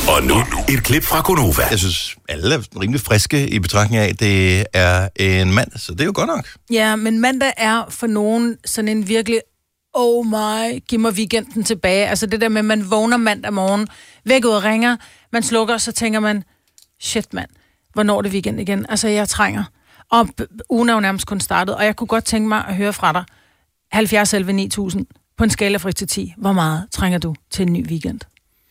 Og nu et klip fra Gonova. Jeg synes, alle er rimelig friske i betragtning af, det er en mand, så det er jo godt nok. Ja, men mandag er for nogen sådan en virkelig, oh my, giv mig weekenden tilbage. Altså det der med, at man vågner mandag morgen, væk ud og ringer, man slukker, så tænker man, shit mand, hvornår er det weekend igen? Altså jeg trænger. Og ugen er jo nærmest kun startet, og jeg kunne godt tænke mig at høre fra dig, 70 11 9000, på en skala fra 1 til 10, hvor meget trænger du til en ny weekend?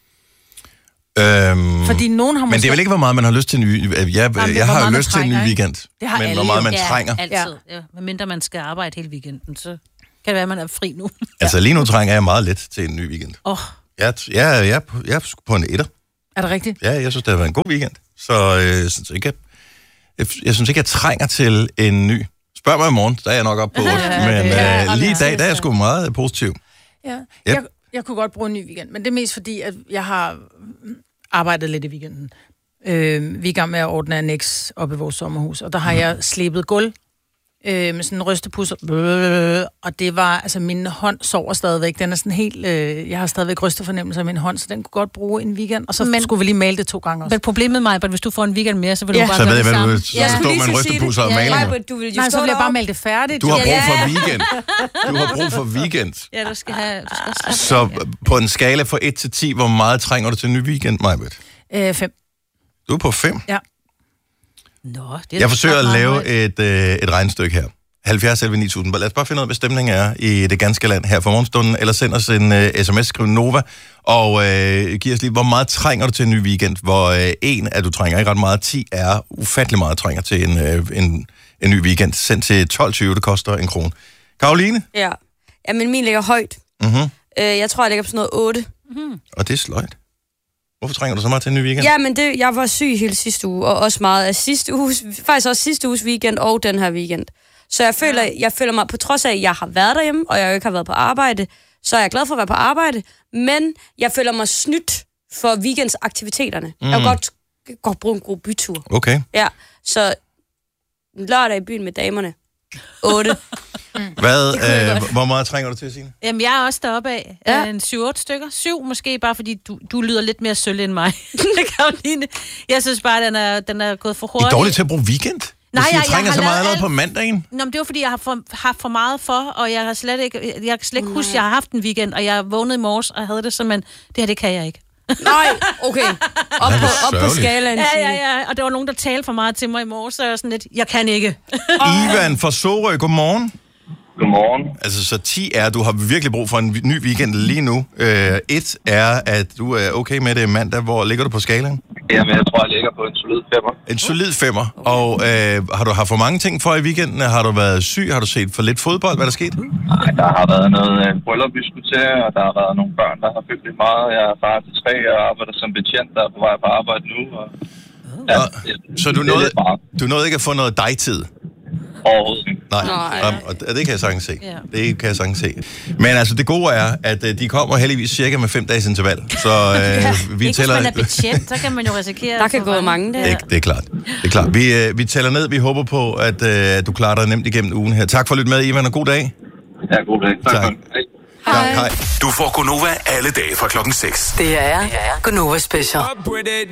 Fordi nogen har måske... Men det er vel ikke, hvor meget man har lyst til en ny... Jeg har jo lyst til en ny weekend. Det har men alle hvor meget man jo. trænger. Ja, altid. Ja. Medmindre man skal arbejde hele weekenden, så kan det være, at man er fri nu. Altså lige nu trænger jeg meget lidt til en ny weekend. Jeg er på en etter. Er det rigtigt? Ja, jeg synes, det har været en god weekend. Så jeg synes ikke, jeg trænger til en ny. Spørg mig i morgen, der er jeg nok op på 8. Men lige i dag, der er jeg sgu meget positiv. Ja. Jeg kunne godt bruge en ny weekend, men det er mest fordi, at jeg har arbejdet lidt i weekenden. Vi er i gang med at ordne annex op i vores sommerhus, og der har jeg slebet gulv med sådan en rystepusser. Og det var, altså min hånd sover stadigvæk. Den er sådan helt, jeg har stadigvæk rystefornemmelse af min hånd, så den kunne godt bruge en weekend. Og så skulle vi lige male det 2 gange også. Men problemet med mig, hvis du får en weekend mere, så vil du bare så gøre ved det jeg, samme. du stå med en rystepusser og male. Nej, så vil jeg bare male det færdigt. Du har brug for weekend. Du har brug for weekend. Ja, du skal så på en skala fra 1 til 10, hvor meget trænger du til en ny weekend, Majbert? 5. Du er på 5? Ja. Jeg forsøger at lave et regnestykke her. 70 11 9000. Lad os bare finde ud af, hvad stemningen er i det ganske land her for morgenstunden, eller send os en sms, skriv Nova, og giv os lige, hvor meget trænger du til en ny weekend, hvor 1 er, du trænger ikke ret meget, 10 er ufattelig meget trænger til en ny weekend. Send til 12.20, det koster 1 krone. Karoline? Ja. Men min ligger højt. Mm-hmm. Jeg tror, jeg ligger på sådan noget 8. Mm-hmm. Og det er sløjt. Hvorfor trænger du så meget til en ny weekend? Ja, men jeg var syg hele sidste uge, og også meget af faktisk også sidste uges weekend og den her weekend. Så jeg føler mig, på trods af, at jeg har været derhjemme, og jeg jo ikke har været på arbejde, så er jeg glad for at være på arbejde, men jeg føler mig snydt for weekendsaktiviteterne. Jeg vil godt bruge en god bytur. Okay. Ja, så lørdag i byen med damerne. 8. Hvor meget trænger du til, Signe? Jamen, jeg er også deroppe af. Ja. En 7-8 stykker. 7 måske, bare fordi du lyder lidt mere sølle end mig. Karoline. Jeg synes bare, den er gået for hurtigt. I er dårligt til at bruge weekend? Nej, jeg trænger så meget allerede på mandagen. Nå, men det var fordi, jeg har haft for meget for, og jeg kan slet ikke huske, at jeg har haft en weekend, og jeg vågnede i morges, og havde det simpelthen, det her, det kan jeg ikke. Nej, okay. Op på skalaen. Ja, og der var nogen, der talte for meget til mig i morges, så jeg var sådan lidt, jeg kan ikke. Ivan fra Sorø, godmorgen. Godmorgen. Altså, så 10 er, du har virkelig brug for en ny weekend lige nu. 1 er, at du er okay med det mandag. Hvor ligger du på skalaen? Jamen, jeg tror, jeg ligger på en solid 5'er. En solid 5'er. Og har du haft for mange ting for i weekenden? Har du været syg? Har du set for lidt fodbold? Hvad er der sket? Nej, der har været noget bryllup, vi skulle til, og der har været nogle børn, der har fyldt lidt meget. Jeg er far til 3, og arbejder som betjent, der er på vej på arbejde nu. Og, ja, så du nåede ikke at få noget dig-tid? Overhovedet ikke. Nej. Og det kan jeg sagtens se. Yeah. Det kan jeg sagtens se. Men altså, det gode er, at de kommer heldigvis cirka med 5 dages interval. Så vi ikke tæller... hvis man er betjent, så kan man jo risikere... Der kan gå mange der. Det er klart. Det er klart. Vi tæller ned. Vi håber på, at du klarer dig nemt igennem ugen her. Tak for at lytte med, Ivan, og god dag. Ja, god dag. Tak. Hej. Du får Gonova alle dage fra klokken 6. Det er Gonova Special.